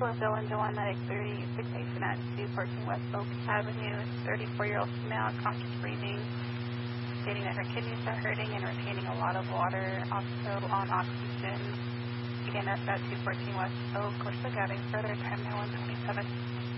Dylan Dewan 930, patient at 214 West Oak Avenue. 34-year-old female, conscious breathing, stating that her kidneys are hurting and retaining a lot of water, also on oxygen. Again, that's at 214 West Oak. We're still gathering further, time now 127.